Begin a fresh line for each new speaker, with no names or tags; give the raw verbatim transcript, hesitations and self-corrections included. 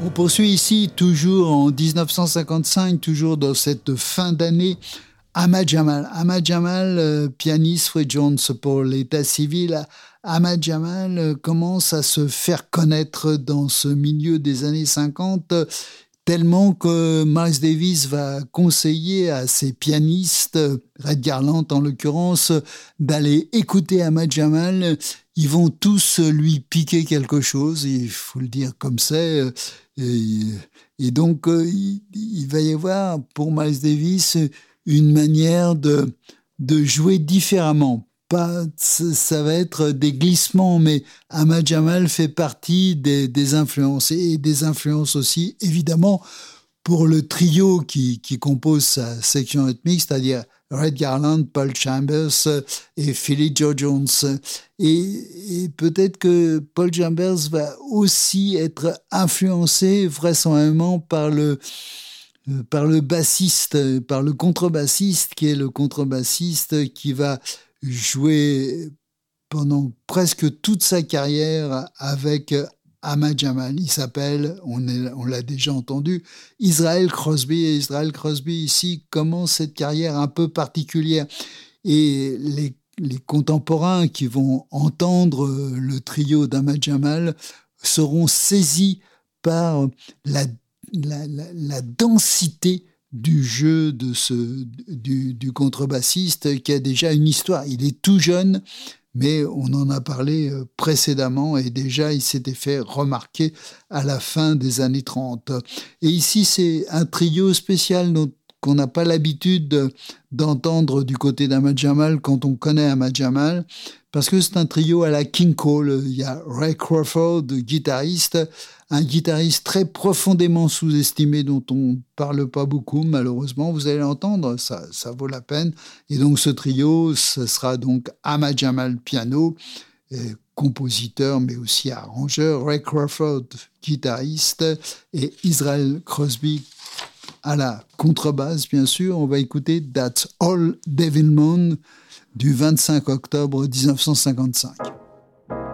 On poursuit ici, toujours en dix-neuf cent cinquante-cinq, toujours dans cette fin d'année, Ahmad Jamal. Ahmad Jamal, euh, pianiste Freddie Jones pour l'état civil. Ahmad Jamal euh, commence à se faire connaître dans ce milieu des années cinquante, tellement que Miles Davis va conseiller à ses pianistes, Red Garland en l'occurrence, d'aller écouter Ahmad Jamal. Ils vont tous lui piquer quelque chose, il faut le dire comme c'est. Et, et donc, il, il va y avoir pour Miles Davis une manière de, de jouer différemment. Pas, ça va être des glissements, mais Ahmad Jamal fait partie des, des influences et des influences aussi, évidemment, pour le trio qui, qui compose sa section rythmique, c'est-à-dire Red Garland, Paul Chambers et Philly Joe Jones. Et, et peut-être que Paul Chambers va aussi être influencé vraisemblablement par le par le bassiste, par le contrebassiste, qui est le contrebassiste qui va jouer pendant presque toute sa carrière avec Ahmad Jamal. Il s'appelle, on, est, on l'a déjà entendu, Israel Crosby. Et Israel Crosby, ici, commence cette carrière un peu particulière. Et les, les contemporains qui vont entendre le trio d'Ahmad Jamal seront saisis par la, la, la, la densité du jeu de ce, du, du contrebassiste qui a déjà une histoire. Il est tout jeune, mais on en a parlé précédemment et déjà il s'était fait remarquer à la fin des années trente. Et ici, c'est un trio spécial dont, qu'on n'a pas l'habitude de, d'entendre du côté d'Ahmad Jamal quand on connaît Ahmad Jamal, parce que c'est un trio à la King Cole. Il y a Ray Crawford, guitariste, un guitariste très profondément sous-estimé dont on ne parle pas beaucoup, malheureusement. Vous allez l'entendre, ça, ça vaut la peine. Et donc ce trio, ce sera donc Ahmad Jamal piano, et compositeur mais aussi arrangeur, Ray Crawford guitariste et Israel Crosby à la contrebasse, bien sûr. On va écouter That's All Devil Moon du vingt-cinq octobre dix-neuf cent cinquante-cinq.